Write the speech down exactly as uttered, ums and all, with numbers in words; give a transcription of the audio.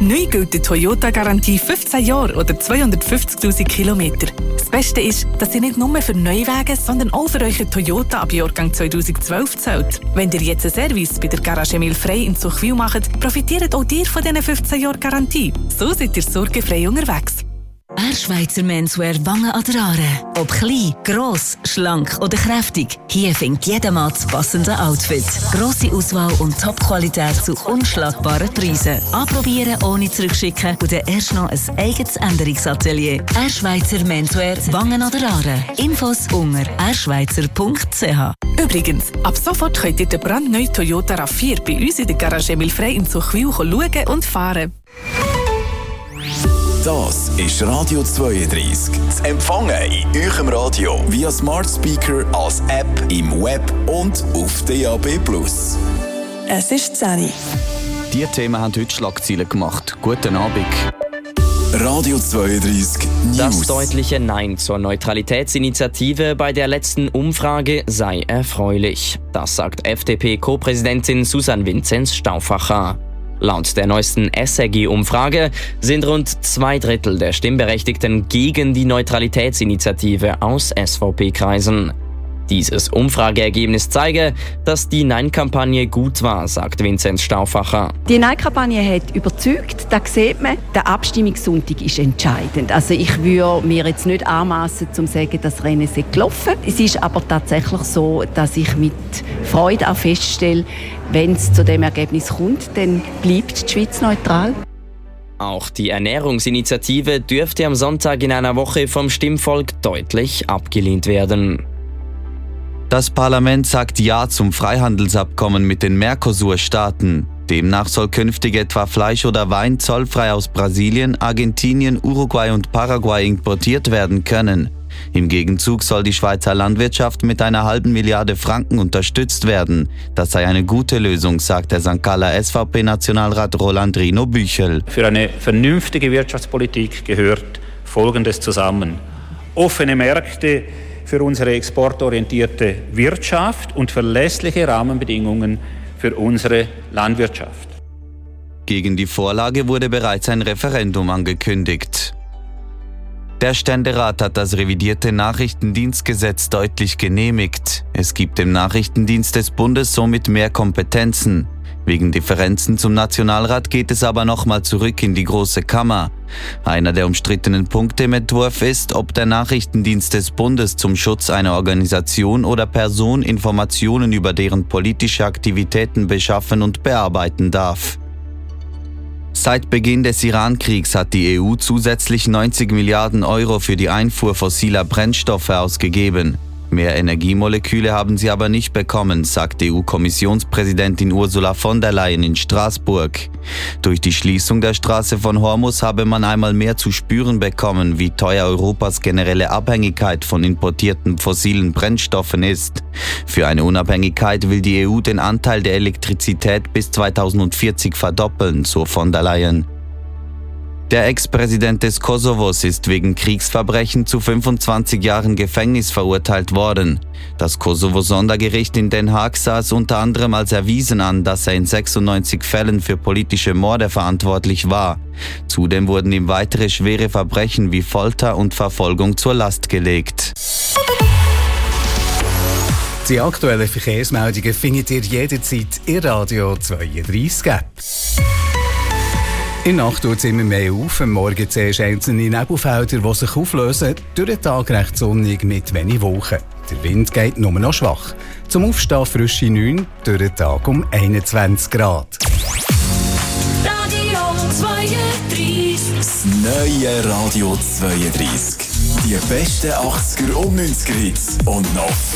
Neu gilt die Toyota-Garantie fünfzehn Jahre oder zweihundertfünfzigtausend Kilometer. Das Beste ist, dass sie nicht nur für Neuwagen, sondern auch für euren Toyota ab Jahrgang zweitausendzwölf zählt. Wenn ihr jetzt einen Service bei der Garage Emil Frey in Zuchwil macht, profitiert auch ihr von diesen fünfzehn Jahren Garantie. So seid ihr sorgenfrei unterwegs. Schweizer Menswear Wangen an der Aare. Ob klein, gross, schlank oder kräftig, hier findet jeder Mann das passende Outfit. Grosse Auswahl und Top-Qualität zu unschlagbaren Preisen. Anprobieren ohne zurückschicken und dann erst noch ein eigenes Änderungsatelier. Schweizer Menswear Wangen an der Aare. Infos unter erschweizer punkt c h. Übrigens, ab sofort könnt ihr den brandneuen Toyota RAV vier bei uns in der Garage Emil Frey in Zuchwil schauen und fahren. Das ist Radio zweiunddreißig. Zu empfangen in eurem Radio via Smart Speaker, als App, im Web und auf D A B plus. Es ist zehn. Die Themen haben heute Schlagzeilen gemacht. Guten Abend. Radio zweiunddreißig News. Das deutliche Nein zur Neutralitätsinitiative bei der letzten Umfrage sei erfreulich. Das sagt F D P-Co-Präsidentin Susanne Vinzenz-Stauffacher. Laut der neuesten S R G-Umfrage sind rund zwei Drittel der Stimmberechtigten gegen die Neutralitätsinitiative aus S V P-Kreisen. Dieses Umfrageergebnis zeige, dass die Nein-Kampagne gut war, sagt Vinzenz Stauffacher. Die Nein-Kampagne hat überzeugt, das sieht man. Der Abstimmungssonntag ist entscheidend. Also ich würde mir jetzt nicht anmassen, zu sagen, das Rennen sei gelaufen. Es ist aber tatsächlich so, dass ich mit Freude auch feststelle, wenn es zu dem Ergebnis kommt, dann bleibt die Schweiz neutral. Auch die Ernährungsinitiative dürfte am Sonntag in einer Woche vom Stimmvolk deutlich abgelehnt werden. Das Parlament sagt Ja zum Freihandelsabkommen mit den Mercosur-Staaten. Demnach soll künftig etwa Fleisch oder Wein zollfrei aus Brasilien, Argentinien, Uruguay und Paraguay importiert werden können. Im Gegenzug soll die Schweizer Landwirtschaft mit einer halben Milliarde Franken unterstützt werden. Das sei eine gute Lösung, sagt der Sankt Galler S V P-Nationalrat Roland Rino Büchel. Für eine vernünftige Wirtschaftspolitik gehört Folgendes zusammen: offene Märkte für unsere exportorientierte Wirtschaft und verlässliche Rahmenbedingungen für unsere Landwirtschaft. Gegen die Vorlage wurde bereits ein Referendum angekündigt. Der Ständerat hat das revidierte Nachrichtendienstgesetz deutlich genehmigt. Es gibt dem Nachrichtendienst des Bundes somit mehr Kompetenzen. Wegen Differenzen zum Nationalrat geht es aber nochmal zurück in die Große Kammer. Einer der umstrittenen Punkte im Entwurf ist, ob der Nachrichtendienst des Bundes zum Schutz einer Organisation oder Person Informationen über deren politische Aktivitäten beschaffen und bearbeiten darf. Seit Beginn des Iran-Kriegs hat die E U zusätzlich neunzig Milliarden Euro für die Einfuhr fossiler Brennstoffe ausgegeben. Mehr Energiemoleküle haben sie aber nicht bekommen, sagt E U-Kommissionspräsidentin Ursula von der Leyen in Straßburg. Durch die Schließung der Straße von Hormuz habe man einmal mehr zu spüren bekommen, wie teuer Europas generelle Abhängigkeit von importierten fossilen Brennstoffen ist. Für eine Unabhängigkeit will die E U den Anteil der Elektrizität bis zweitausendvierzig verdoppeln, so von der Leyen. Der Ex-Präsident des Kosovos ist wegen Kriegsverbrechen zu fünfundzwanzig Jahren Gefängnis verurteilt worden. Das Kosovo-Sondergericht in Den Haag sah es unter anderem als erwiesen an, dass er in sechsundneunzig Fällen für politische Morde verantwortlich war. Zudem wurden ihm weitere schwere Verbrechen wie Folter und Verfolgung zur Last gelegt. Die aktuellen Verkehrsmeldungen findet ihr jederzeit in Radio zweiunddreißig App. In der Nacht tut es immer mehr auf. Am Morgen zuerst einzelne Nebelfelder, die sich auflösen. Durch den Tag recht sonnig mit wenig Wolken. Der Wind geht nur noch schwach. Zum Aufstehen frische neun, durch den Tag um einundzwanzig Grad. Radio zweiunddreißig. Das neue Radio zweiunddreißig. Die besten achtziger und neunziger Hits und noch